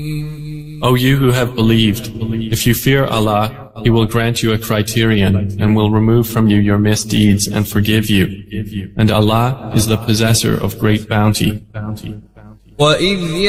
O you who have believed, if you fear Allah, He will grant you a criterion and will remove from you your misdeeds and forgive you. And Allah is the possessor of great bounty. وَإِذْ